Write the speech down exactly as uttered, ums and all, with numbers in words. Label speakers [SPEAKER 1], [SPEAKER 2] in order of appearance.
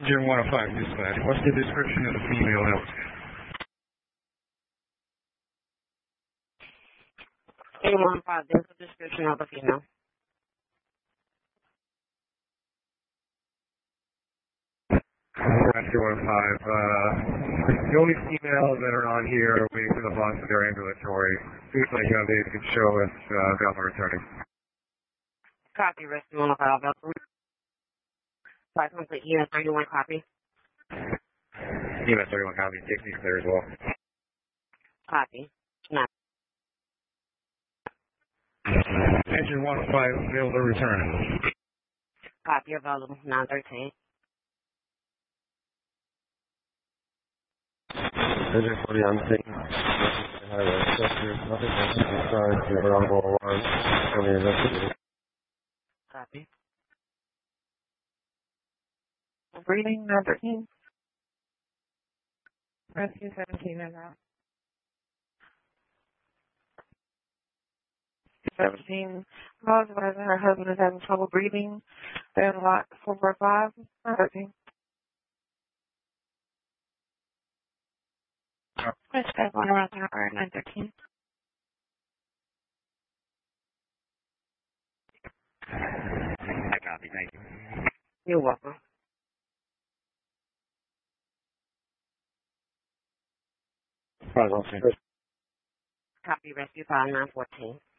[SPEAKER 1] June one oh five, dispatch. What's the description of the female note?
[SPEAKER 2] June one oh five, there's a description of the female.
[SPEAKER 1] Rescue one oh five, uh, the only females that are on here are waiting for the boss of their ambulatory. Seems like uh, they can show us uh, Valve returning.
[SPEAKER 2] Copy, Rescue one oh five. Five complete E M S thirty-one copy.
[SPEAKER 1] E M S thirty-one copy, sixty clear as well.
[SPEAKER 2] Copy. No.
[SPEAKER 1] Engine one oh five, failed to return.
[SPEAKER 2] Copy available, nine thirteen.
[SPEAKER 3] Engine forty on scene. Highway structure. Nothing else to be signed to the on-board alarm. Only investigated.
[SPEAKER 2] Copy.
[SPEAKER 4] Breathing, nine thirteen. Rescue seventeen is out. seventeen. Calls advising her husband is having trouble breathing. They're in lot four four five. nine thirteen.
[SPEAKER 5] Let's go one around the hour, nine thirteen.
[SPEAKER 1] I copy, thank you.
[SPEAKER 2] You're welcome.
[SPEAKER 3] Five on scene.
[SPEAKER 2] Copy, Rescue five nine fourteen.